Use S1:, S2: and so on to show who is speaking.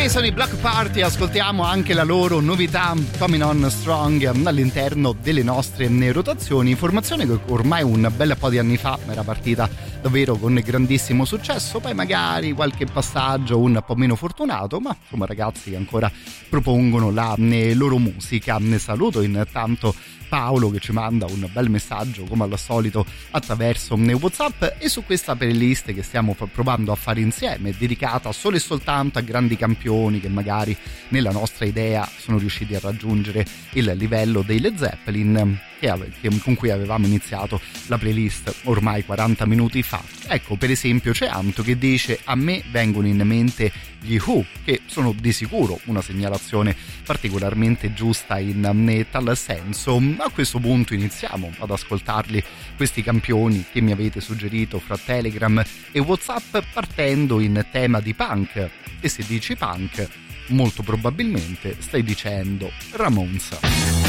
S1: Sono i Block Party, ascoltiamo anche la loro novità Coming On Strong all'interno delle nostre rotazioni, formazione che ormai un bel po' di anni fa era partita davvero con grandissimo successo, poi magari qualche passaggio un po' meno fortunato, ma insomma ragazzi che ancora propongono la loro musica. Ne saluto intanto Paolo che ci manda un bel messaggio come al solito attraverso WhatsApp, e su questa playlist che stiamo provando a fare insieme, dedicata solo e soltanto a grandi campioni che magari nella nostra idea sono riusciti a raggiungere il livello dei Led Zeppelin, con cui avevamo iniziato la playlist ormai 40 minuti fa. Ecco, per esempio c'è Anto che dice: a me vengono in mente gli Who, che sono di sicuro una segnalazione particolarmente giusta in tal senso. A questo punto iniziamo ad ascoltarli questi campioni che mi avete suggerito fra Telegram e WhatsApp, partendo in tema di punk, e se dici punk molto probabilmente stai dicendo Ramones.